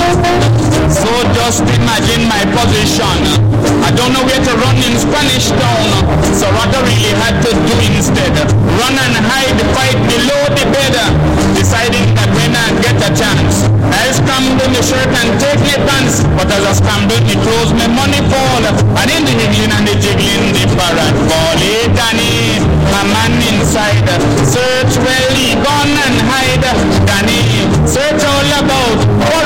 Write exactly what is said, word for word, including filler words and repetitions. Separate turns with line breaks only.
So just imagine my position. I don't know where to run in Spanish Town. So what I really had to do instead, run and hide, fight below the bed. Deciding that when I get a chance, I'll scramble the shirt and take my pants. But as I scramble the clothes, my money fall. And in the higgling and the jiggling, the parrot fall. It